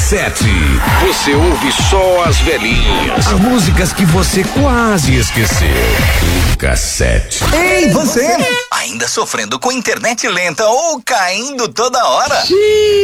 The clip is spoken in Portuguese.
cassete. Você ouve só as velhinhas. As músicas que você quase esqueceu. Cassete. Ei, você! Ainda sofrendo com internet lenta ou caindo toda hora? Sim.